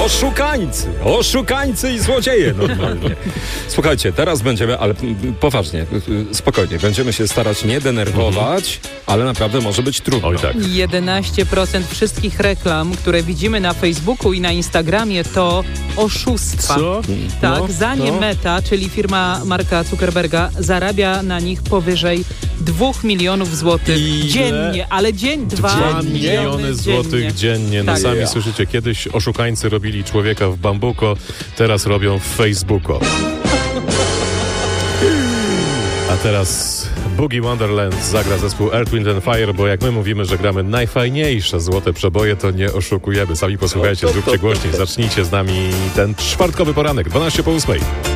Oszukańcy i złodzieje normalnie. Słuchajcie, teraz będziemy, ale poważnie, spokojnie, będziemy się starać nie denerwować, ale naprawdę może być trudno. Oj tak. 11% wszystkich reklam, które widzimy na Facebooku i na Instagramie, to oszustwa. Co? Tak, zanim Meta, czyli firma Marka Zuckerberga, zarabia na nich powyżej 2 milionów złotych dziennie, ale 2 miliony złotych dziennie. No Tak. sami słyszycie, kiedyś oszukańcy robili człowieka w bambuko, teraz robią w Facebooku. A teraz Boogie Wonderland zagra zespół Earth, Wind & Fire, bo jak my mówimy, że gramy najfajniejsze złote przeboje, to nie oszukujemy. Sami posłuchajcie, zróbcie głośniej, zacznijcie z nami ten czwartkowy poranek, 12 po 8.